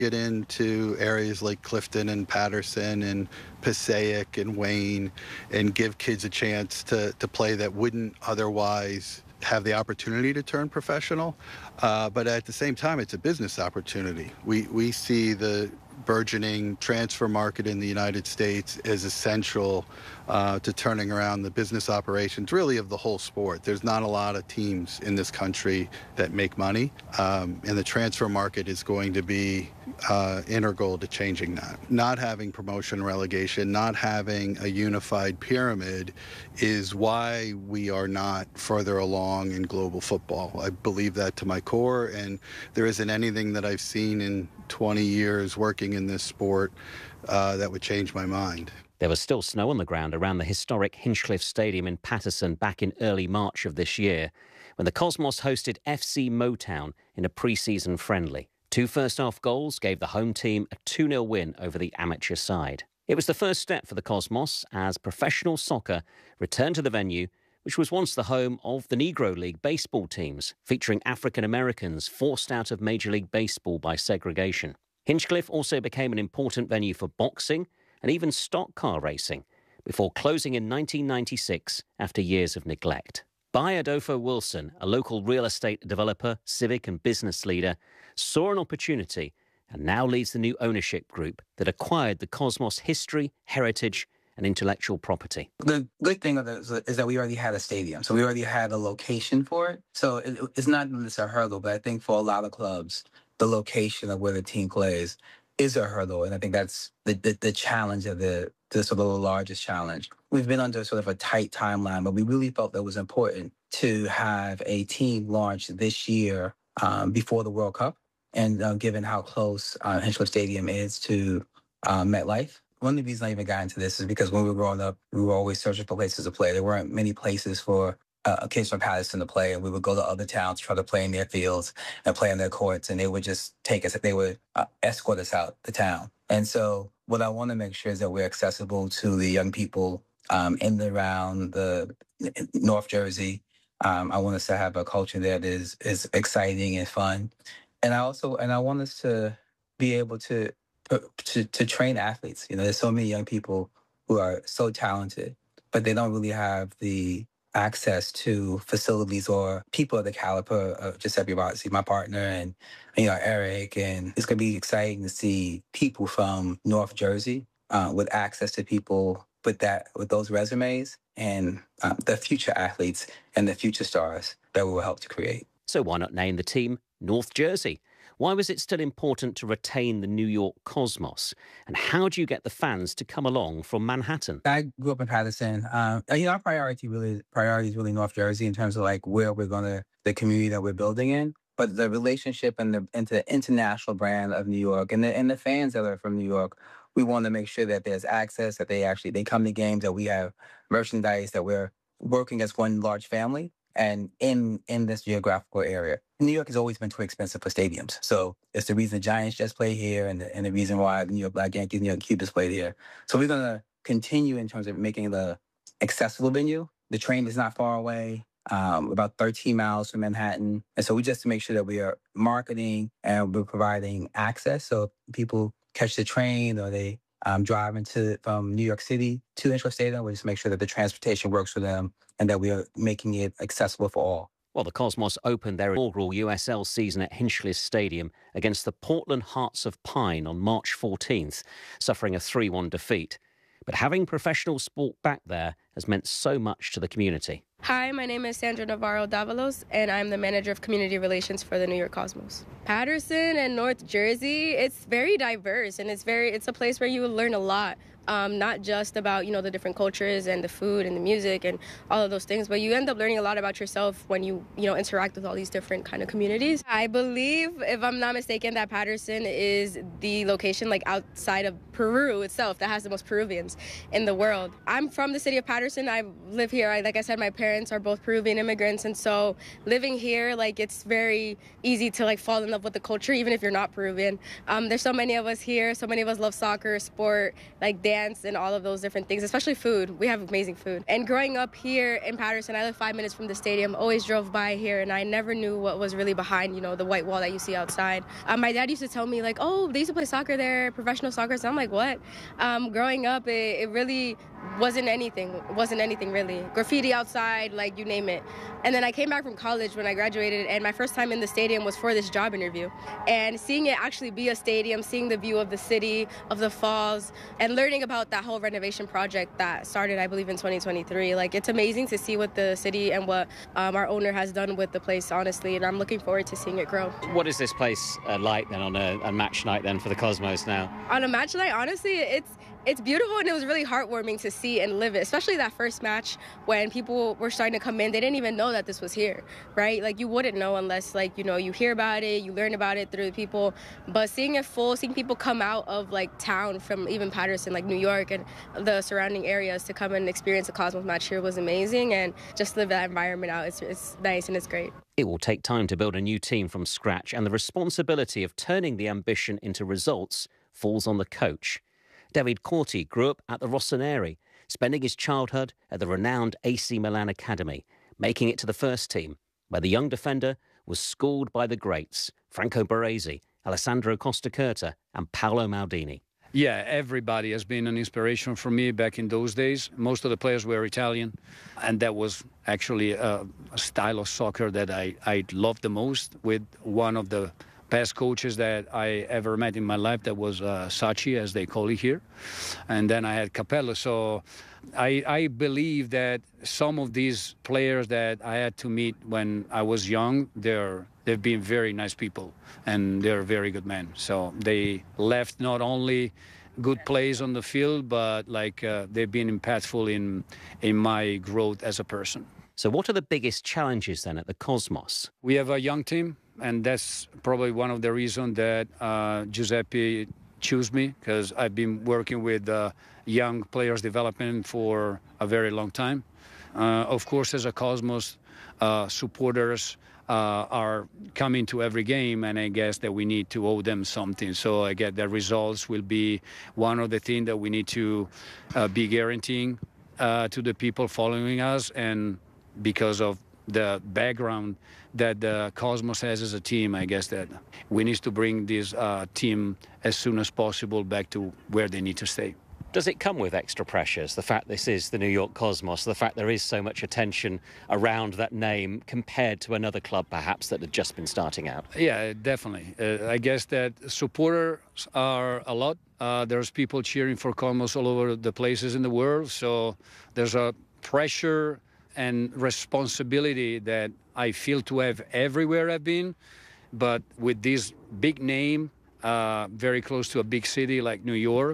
get into areas like Clifton and Patterson and Passaic and Wayne and give kids a chance to play that wouldn't otherwise have the opportunity to turn professional. But at the same time, it's a business opportunity. We see the burgeoning transfer market in the United States as essential to turning around the business operations, really, of the whole sport. There's not a lot of teams in this country that make money, and the transfer market is going to be integral to changing that. Not having promotion relegation, not having a unified pyramid is why we are not further along in global football. I believe that to my core, and there isn't anything that I've seen in 20 years working in this sport that would change my mind. There was still snow on the ground around the historic Hinchcliffe Stadium in Paterson back in early March of this year, when the Cosmos hosted FC Motown in a pre-season friendly. 2 first-half goals gave the home team a 2-0 win over the amateur side. It was the first step for the Cosmos as professional soccer returned to the venue, which was once the home of the Negro League baseball teams, featuring African Americans forced out of Major League Baseball by segregation. Hinchcliffe also became an important venue for boxing and even stock car racing, before closing in 1996 after years of neglect. Bai Adolfo Wilson, a local real estate developer, civic and business leader, saw an opportunity and now leads the new ownership group that acquired the Cosmos history, heritage and intellectual property. The good thing is that we already had a stadium, so we already had a location for it. So it's not that it's a hurdle, but I think for a lot of clubs, the location of where the team plays is a hurdle, and I think that's the challenge of the sort of the largest challenge. We've been under sort of a tight timeline, but we really felt that it was important to have a team launch this year before the World Cup, and given how close Hinchcliffe Stadium is to MetLife. One of the reasons I even got into this is because when we were growing up, we were always searching for places to play. There weren't many places for kids from Paterson to play, and we would go to other towns, try to play in their fields and play in their courts, and they would just take us, they would escort us out the town. And so what I want to make sure is that we're accessible to the young people in and around the North Jersey. I want us to have a culture that is exciting and fun. And I want us to be able to train athletes. You know, there's so many young people who are so talented, but they don't really have the access to facilities or people of the caliber of Giuseppe Rossi, my partner, and Eric. And it's going to be exciting to see people from North Jersey with access to people with those resumes and the future athletes and the future stars that we will help to create. So why not name the team North Jersey? Why was it still important to retain the New York Cosmos? And how do you get the fans to come along from Manhattan? I grew up in Paterson. Our priority is really North Jersey in terms of like where we're the community that we're building in. But the relationship and the international brand of New York and the fans that are from New York, we want to make sure that there's access, that they come to games, that we have merchandise, that we're working as one large family and in this geographical area. New York has always been too expensive for stadiums. So it's the reason the Giants just play here and the reason why the New York Black Yankees, New York Cubans played here. So we're going to continue in terms of making the accessible venue. The train is not far away, about 13 miles from Manhattan. And so we just to make sure that we are marketing and we're providing access. So people catch the train or they drive from New York City to Hinchcliffe Stadium. We just make sure that the transportation works for them and that we are making it accessible for all. Well, the Cosmos opened their inaugural USL season at Hinchcliffe Stadium against the Portland Hearts of Pine on March 14th, suffering a 3-1 defeat. But having professional sport back there has meant so much to the community. Hi, my name is Sandra Navarro Davalos, and I'm the manager of community relations for the New York Cosmos. Paterson and North Jersey, it's very diverse, and it's a place where you will learn a lot. Not just about, the different cultures and the food and the music and all of those things, but you end up learning a lot about yourself when you interact with all these different kind of communities. I believe, if I'm not mistaken, that Paterson is the location outside of Peru itself that has the most Peruvians in the world. I'm from the city of Paterson. I live here. Like I said, my parents parents are both Peruvian immigrants, and so living here, like, it's very easy to like fall in love with the culture, even if you're not Peruvian. There's so many of us here. So many of us love soccer, sport, like dance, and all of those different things, especially food. We have amazing food. And growing up here in Patterson, I live 5 minutes from the stadium, always drove by here, and I never knew what was really behind, the white wall that you see outside. My dad used to tell me, like, oh, they used to play soccer there, professional soccer. So I'm like, what? Growing up, it really wasn't anything really. Graffiti outside, like, you name it. And then I came back from college when I graduated, and my first time in the stadium was for this job interview. And seeing it actually be a stadium, seeing the view of the city, of the falls, and learning about that whole renovation project that started, I believe, in 2023. Like, it's amazing to see what the city and what our owner has done with the place, honestly, and I'm looking forward to seeing it grow. What is this place like then on a match night then for the Cosmos now? On a match night, honestly, it's beautiful, and it was really heartwarming to see and live it, especially that first match when people were starting to come in. They didn't even know that this was here, right? Like, you wouldn't know unless, like, you hear about it, you learn about it through the people. But seeing it full, seeing people come out of, like, town from even Patterson, like New York and the surrounding areas to come and experience a Cosmos match here was amazing, and just live that environment out. It's nice and it's great. It will take time to build a new team from scratch, and the responsibility of turning the ambition into results falls on the coach. David Corti grew up at the Rossoneri, spending his childhood at the renowned AC Milan Academy, making it to the first team, where the young defender was schooled by the greats, Franco Baresi, Alessandro Costacurta and Paolo Maldini. Yeah, everybody has been an inspiration for me back in those days. Most of the players were Italian, and that was actually a style of soccer that I loved the most, with one of the best coaches that I ever met in my life. That was Sachi, as they call it here. And then I had Capello. So I believe that some of these players that I had to meet when I was young, they've been very nice people, and they're very good men. So they left not only good plays on the field, but they've been impactful in my growth as a person. So what are the biggest challenges then at the Cosmos? We have a young team, and that's probably one of the reasons that Giuseppe chose me, because I've been working with young players development for a very long time. Of course, as a Cosmos, supporters are coming to every game, and I guess that we need to owe them something. So I get the results will be one of the things that we need to be guaranteeing to the people following us, and because of the background that the Cosmos has as a team, I guess that we need to bring this team as soon as possible back to where they need to stay. Does it come with extra pressures, the fact this is the New York Cosmos, the fact there is so much attention around that name compared to another club perhaps that had just been starting out? Yeah, definitely. I guess that supporters are a lot. There's people cheering for Cosmos all over the places in the world, so there's a pressure and responsibility that I feel to have everywhere I've been. But with this big name, very close to a big city like New York,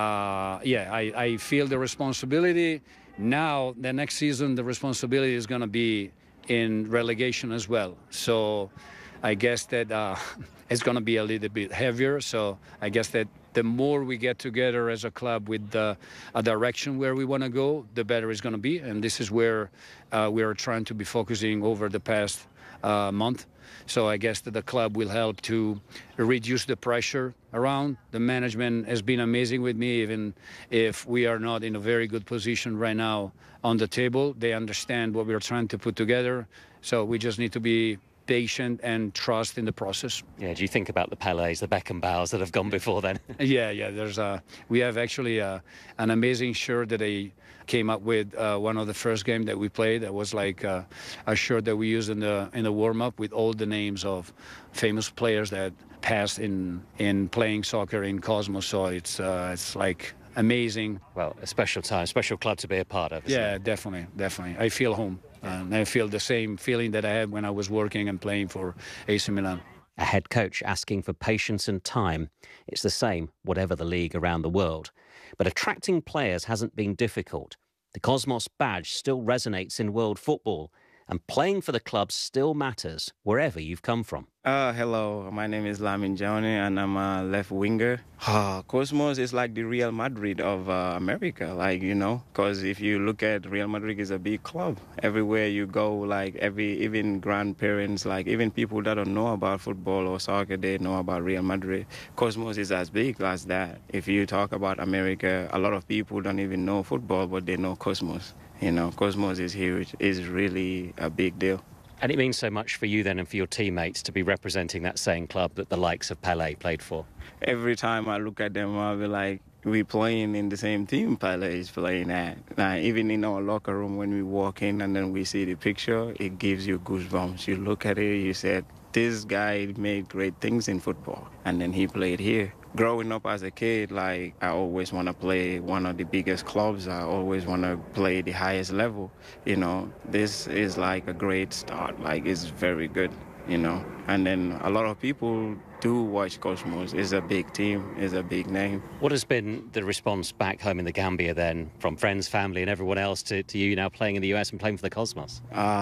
I feel the responsibility. Now, the next season, the responsibility is going to be in relegation as well. So I guess that it's going to be a little bit heavier. So I guess that the more we get together as a club with a direction where we want to go, the better it's going to be. And this is where we are trying to be focusing over the past month. So I guess that the club will help to reduce the pressure around. The management has been amazing with me, even if we are not in a very good position right now on the table. They understand what we're trying to put together. So we just need to be patient and trust in the process. Yeah, do you think about the Pelés, the Beckenbauers that have gone before then? Yeah. We have actually an amazing shirt that they came up with one of the first game that we played. That was like a shirt that we used in the warm-up with all the names of famous players that passed in playing soccer in Cosmos. So it's like amazing. Well, a special time, special club to be a part of. Yeah, definitely. I feel home. And I feel the same feeling that I had when I was working and playing for AC Milan. A head coach asking for patience and time. It's the same, whatever the league around the world. But attracting players hasn't been difficult. The Cosmos badge still resonates in world football, And playing for the club still matters wherever you've come from. Hello, my name is Lamin Johnny, and I'm a left winger. Cosmos is like the Real Madrid of America, like, you know, because if you look at Real Madrid is a big club. Everywhere you go, like even grandparents, like even people that don't know about football or soccer, they know about Real Madrid. Cosmos is as big as that. If you talk about America, a lot of people don't even know football, but they know Cosmos. You know, Cosmos is huge, is really a big deal. And it means so much for you then and for your teammates to be representing that same club that the likes of Pelé played for. Every time I look at them, I'll be like, we playing in the same team Pelé is playing at. Like, even in our locker room when we walk in and then we see the picture, it gives you goosebumps. You look at it, you said, this guy made great things in football. And then he played here. Growing up as a kid, like, I always want to play one of the biggest clubs. I always want to play the highest level. You know, this is like a great start. Like, it's very good, you know. And then a lot of people do watch Cosmos. It's a big team. It's a big name. What has been the response back home in the Gambia then from friends, family and everyone else to you now playing in the US and playing for the Cosmos?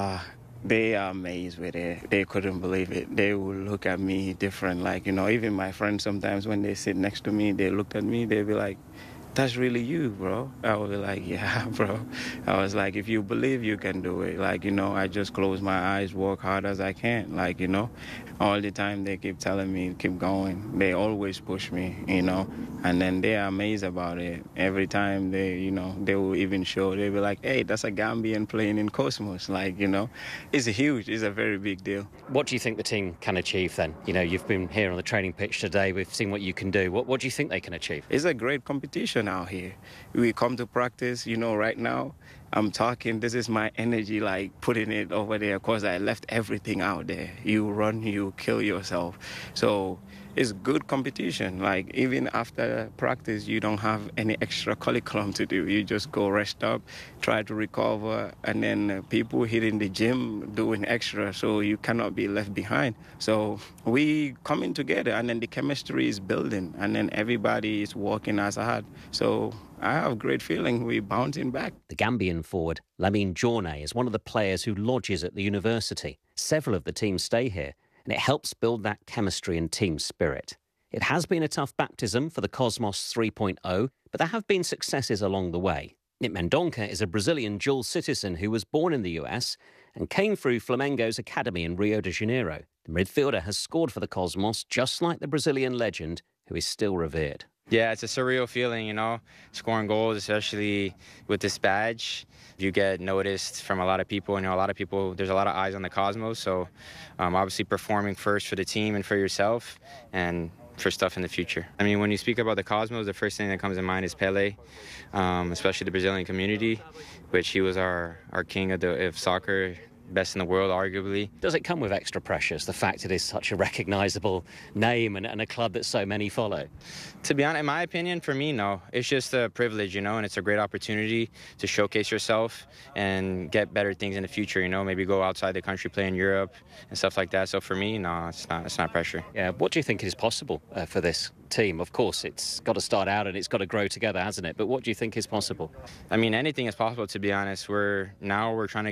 They are amazed with it. They couldn't believe it. They will look at me different. Like, you know, even my friends sometimes when they sit next to me, they looked at me, they'll be like, that's really you, bro. I will be like, yeah, bro. I was like, if you believe, you can do it. Like, you know, I just close my eyes, work hard as I can. Like, you know, all the time they keep telling me, keep going. They always push me, you know, and then they are amazed about it. Every time they, you know, they will even show, they'll be like, hey, that's a Gambian playing in Cosmos. Like, you know, it's huge. It's a very big deal. What do you think the team can achieve then? You know, you've been here on the training pitch today. We've seen what you can do. What do you think they can achieve? It's a great competition out here. We come to practice, you know, right now I'm talking, this is my energy, like putting it over there because I left everything out there. You run, you kill yourself. So it's good competition. Like, even after practice, you don't have any extra curriculum to do. You just go rest up, try to recover, and then people here in the gym doing extra, so you cannot be left behind. So we coming together, and then the chemistry is building, and then everybody is working as hard. So I have a great feeling we're bouncing back. The Gambian forward, Lamine Jorne, is one of the players who lodges at the university. Several of the team stay here, and it helps build that chemistry and team spirit. It has been a tough baptism for the Cosmos 3.0, but there have been successes along the way. Nick Mendonca is a Brazilian dual citizen who was born in the US and came through Flamengo's academy in Rio de Janeiro. The midfielder has scored for the Cosmos, just like the Brazilian legend, who is still revered. Yeah, it's a surreal feeling, you know, scoring goals, especially with this badge. You get noticed from a lot of people, and, you know, a lot of people, there's a lot of eyes on the Cosmos. So obviously performing first for the team and for yourself and for stuff in the future. I mean, when you speak about the Cosmos, the first thing that comes to mind is Pelé, especially the Brazilian community, which he was our king of soccer. Best in the world, arguably. Does it come with extra pressures, the fact it is such a recognisable name and a club that so many follow? To be honest, in my opinion, for me, no. It's just a privilege, you know, and it's a great opportunity to showcase yourself and get better things in the future, you know, maybe go outside the country, play in Europe and stuff like that. So for me, no, it's not pressure. Yeah, what do you think is possible for this team? Of course, it's got to start out and it's got to grow together, hasn't it? But what do you think is possible? I mean, anything is possible, to be honest. We're trying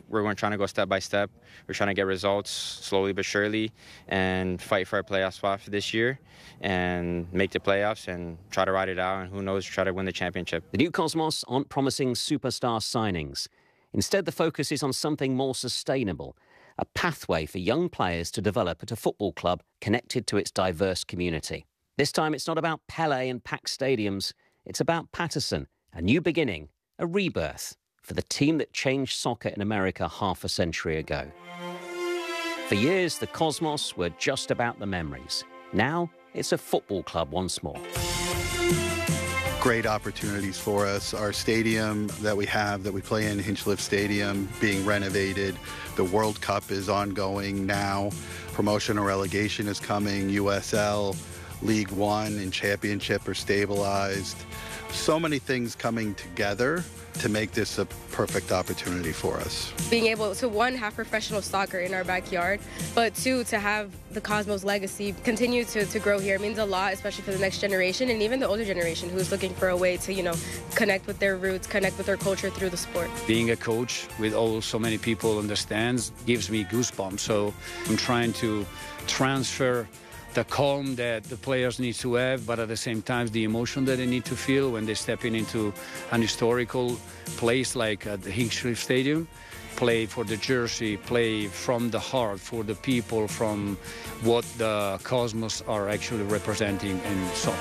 to go step by step. We're trying to get results slowly but surely and fight for our playoff spot for this year and make the playoffs and try to ride it out, and who knows, try to win the championship. The new Cosmos aren't promising superstar signings. Instead, the focus is on something more sustainable, a pathway for young players to develop at a football club connected to its diverse community. This time it's not about Pelé and packed stadiums, it's about Paterson, a new beginning, a rebirth for the team that changed soccer in America half a century ago. For years, the Cosmos were just about the memories. Now, it's a football club once more. Great opportunities for us. Our stadium that we play in, Hinchliffe Stadium, being renovated. The World Cup is ongoing now. Promotion or relegation is coming, USL. League One and Championship are stabilized. So many things coming together to make this a perfect opportunity for us. Being able to, one, have professional soccer in our backyard, but two, to have the Cosmos legacy continue to grow here means a lot, especially for the next generation and even the older generation who's looking for a way to, connect with their roots, connect with their culture through the sport. Being a coach with so many people in the stands gives me goosebumps. So I'm trying to transfer the calm that the players need to have, but at the same time the emotion that they need to feel when they step into an historical place like the Hinchliffe Stadium. Play for the jersey, play from the heart, for the people, from what the Cosmos are actually representing in soccer.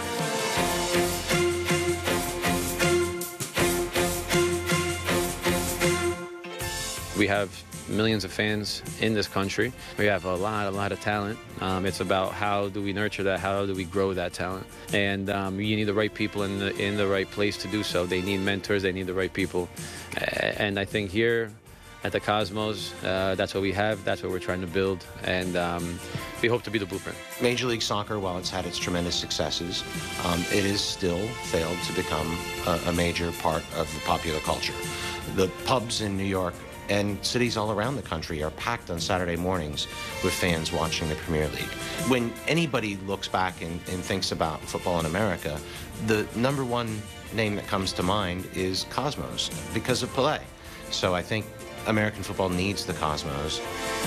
We have millions of fans in this country. We have a lot of talent. It's about how do we nurture that, how do we grow that talent. And you need the right people in the right place to do so. They need mentors, they need the right people. And I think here at the Cosmos, that's what we have, that's what we're trying to build, and we hope to be the blueprint. Major League Soccer, while it's had its tremendous successes, it has still failed to become a major part of the popular culture. The pubs in New York and cities all around the country are packed on Saturday mornings with fans watching the Premier League. When anybody looks back and thinks about football in America, the number one name that comes to mind is Cosmos because of Pelé. So I think American football needs the Cosmos.